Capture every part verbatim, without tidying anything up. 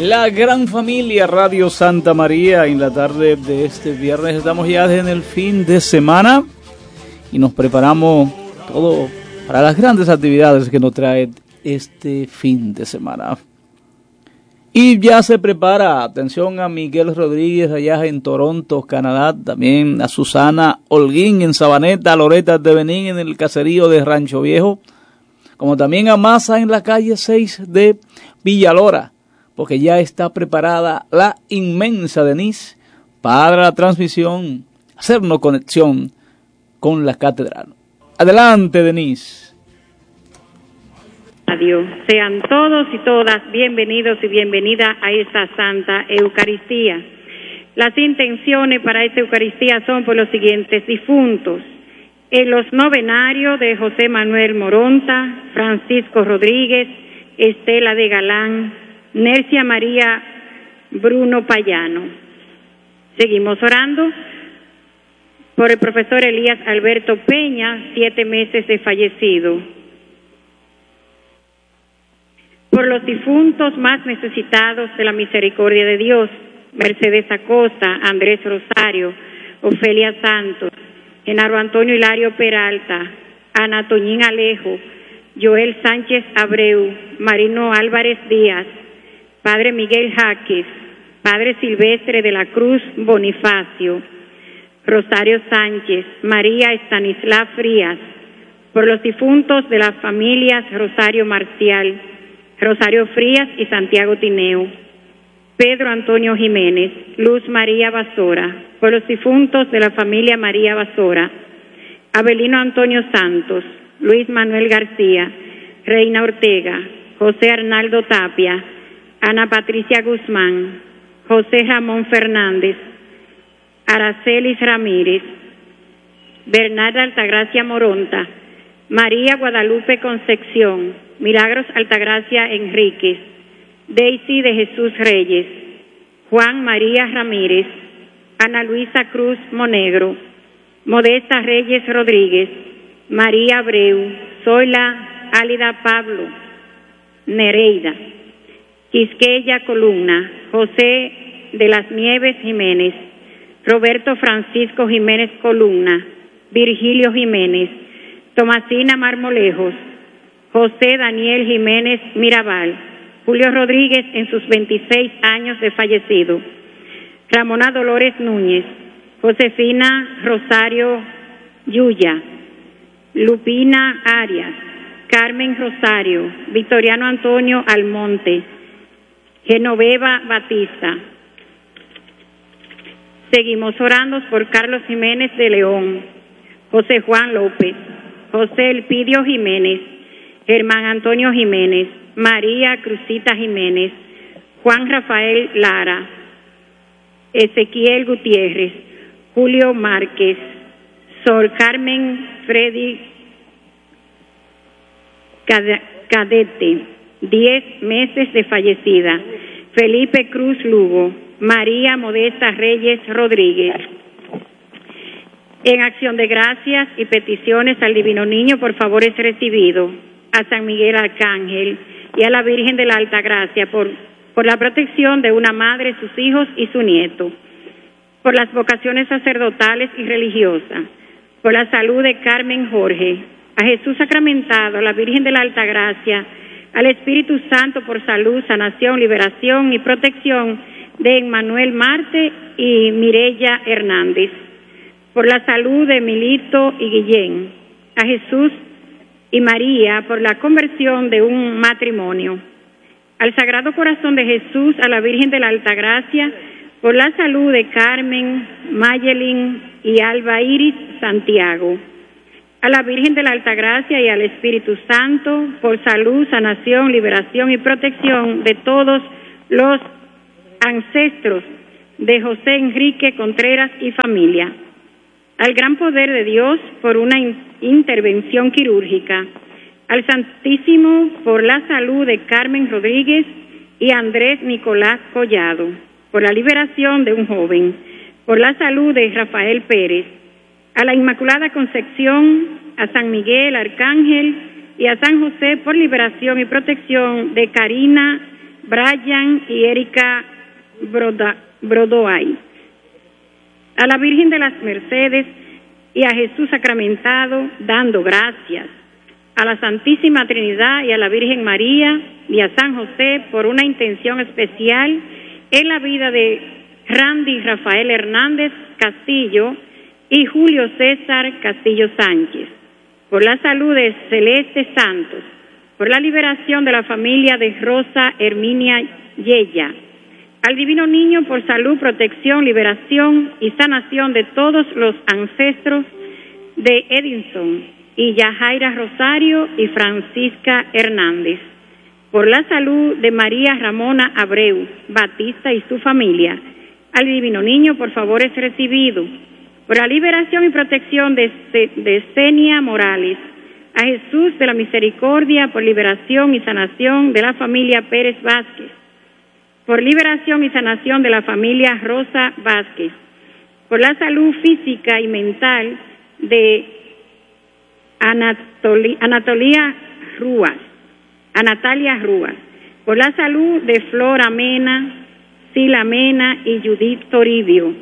La gran familia Radio Santa María, en la tarde de este viernes estamos ya en el fin de semana y nos preparamos todo para las grandes actividades que nos trae este fin de semana. Y ya se prepara, atención a Miguel Rodríguez allá en Toronto, Canadá, también a Susana Holguín en Sabaneta, a Loreta de Benín en el caserío de Rancho Viejo, como también a Masa en la calle seis de Villalora, porque ya está preparada la inmensa Denise para la transmisión, hacernos conexión con la catedral. Adelante, Denise. Adiós. Sean todos y todas bienvenidos y bienvenidas a esta Santa Eucaristía. Las intenciones para esta Eucaristía son por los siguientes difuntos: en los novenarios de José Manuel Moronta, Francisco Rodríguez, Estela de Galán, Nercia María Bruno Payano. Seguimos orando por el profesor Elías Alberto Peña, siete meses de fallecido. Por los difuntos más necesitados de la misericordia de Dios: Mercedes Acosta, Andrés Rosario, Ofelia Santos, Genaro Antonio Hilario Peralta, Ana Toñín Alejo, Joel Sánchez Abreu, Marino Álvarez Díaz, Padre Miguel Jaques, Padre Silvestre de la Cruz Bonifacio, Rosario Sánchez, María Estanislá Frías. Por los difuntos de las familias Rosario Marcial, Rosario Frías y Santiago Tineo, Pedro Antonio Jiménez, Luz María Basora. Por los difuntos de la familia María Basora, Abelino Antonio Santos, Luis Manuel García, Reina Ortega, José Arnaldo Tapia, Ana Patricia Guzmán, José Ramón Fernández, Aracelis Ramírez, Bernarda Altagracia Moronta, María Guadalupe Concepción, Milagros Altagracia Enríquez, Daisy de Jesús Reyes, Juan María Ramírez, Ana Luisa Cruz Monegro, Modesta Reyes Rodríguez, María Abreu, Zoila Álida Pablo, Nereida, Quisqueya Columna, José de las Nieves Jiménez, Roberto Francisco Jiménez Columna, Virgilio Jiménez, Tomasina Marmolejos, José Daniel Jiménez Mirabal, Julio Rodríguez en sus veintiséis años de fallecido, Ramona Dolores Núñez, Josefina Rosario Yuya, Lupina Arias, Carmen Rosario, Victoriano Antonio Almonte, Genoveva Batista. Seguimos orando por Carlos Jiménez de León, José Juan López, José Elpidio Jiménez, Germán Antonio Jiménez, María Cruzita Jiménez, Juan Rafael Lara, Ezequiel Gutiérrez, Julio Márquez, Sor Carmen Freddy Cadete, diez meses de fallecida, Felipe Cruz Lugo, María Modesta Reyes Rodríguez. En acción de gracias y peticiones al Divino Niño por favores recibidos, a San Miguel Arcángel y a la Virgen de la Altagracia por, por la protección de una madre, sus hijos y su nieto, por las vocaciones sacerdotales y religiosas, por la salud de Carmen Jorge, a Jesús sacramentado, a la Virgen de la Altagracia, al Espíritu Santo por salud, sanación, liberación y protección de Emmanuel Marte y Mireya Hernández, por la salud de Milito y Guillén, a Jesús y María por la conversión de un matrimonio, al Sagrado Corazón de Jesús, a la Virgen de la Altagracia, por la salud de Carmen, Mayelin y Alba Iris Santiago, a la Virgen de la Altagracia y al Espíritu Santo, por salud, sanación, liberación y protección de todos los ancestros de José Enrique Contreras y familia, al gran poder de Dios por una in- intervención quirúrgica, al Santísimo por la salud de Carmen Rodríguez y Andrés Nicolás Collado, por la liberación de un joven, por la salud de Rafael Pérez, a la Inmaculada Concepción, a San Miguel Arcángel y a San José por liberación y protección de Karina Brian y Erika Broda, Brodoay. A la Virgen de las Mercedes y a Jesús sacramentado, dando gracias. A la Santísima Trinidad y a la Virgen María y a San José por una intención especial en la vida de Randy Rafael Hernández Castillo y Julio César Castillo Sánchez, por la salud de Celeste Santos, por la liberación de la familia de Rosa Herminia Yeya, al Divino Niño por salud, protección, liberación y sanación de todos los ancestros de Edinson y Yajaira Rosario y Francisca Hernández, por la salud de María Ramona Abreu Batista y su familia, al Divino Niño por favores recibidos, por la liberación y protección de, de Senia Morales, a Jesús de la Misericordia por liberación y sanación de la familia Pérez Vázquez, por liberación y sanación de la familia Rosa Vázquez, por la salud física y mental de Anatoli, Anatolia Rúas, a Natalia Rúas, por la salud de Flora Mena, Sila Mena y Judith Toribio,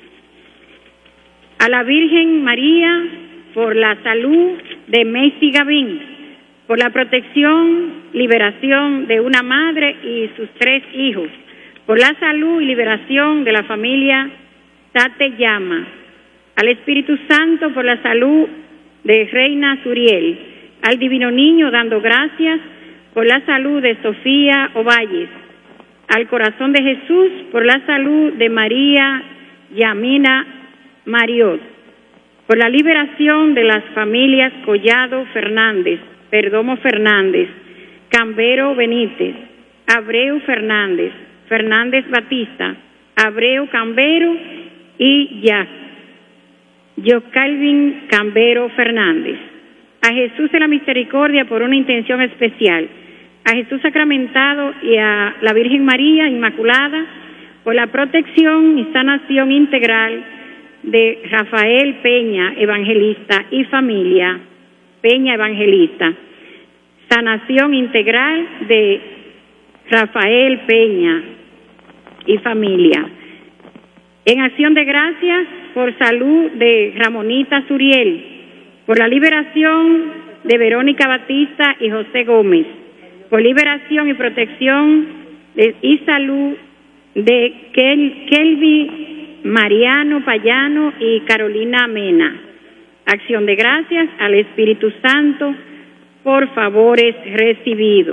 a la Virgen María por la salud de Macy Gavín, por la protección, liberación de una madre y sus tres hijos, por la salud y liberación de la familia Tate Llama, al Espíritu Santo por la salud de Reina Suriel, al Divino Niño dando gracias por la salud de Sofía Ovalles, al Corazón de Jesús por la salud de María Yamina Mariot, por la liberación de las familias Collado Fernández, Perdomo Fernández, Cambero Benítez, Abreu Fernández, Fernández Batista, Abreu Cambero y ya, Yo Calvin Cambero Fernández. A Jesús de la Misericordia por una intención especial, a Jesús sacramentado y a la Virgen María Inmaculada por la protección y sanación integral de Rafael Peña Evangelista y familia Peña Evangelista, sanación integral de Rafael Peña y familia. En acción de gracias por salud de Ramonita Suriel, por la liberación de Verónica Batista y José Gómez, por liberación y protección de, y salud de Kel, Kelvi Mariano Payano y Carolina Mena. Acción de gracias al Espíritu Santo por favores recibidos.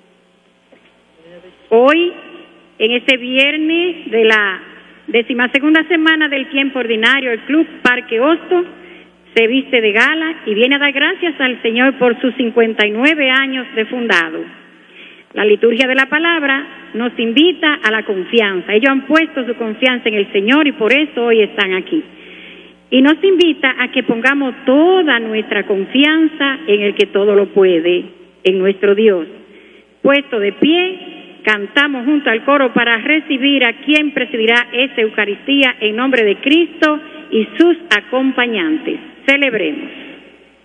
Hoy, en este viernes de la decimasegunda semana del tiempo ordinario, el Club Parque Hosto se viste de gala y viene a dar gracias al Señor por sus cincuenta y nueve años de fundado. La liturgia de la palabra nos invita a la confianza. Ellos han puesto su confianza en el Señor y por eso hoy están aquí. Y nos invita a que pongamos toda nuestra confianza en el que todo lo puede, en nuestro Dios. Puesto de pie, cantamos junto al coro para recibir a quien presidirá esta Eucaristía en nombre de Cristo y sus acompañantes. Celebremos.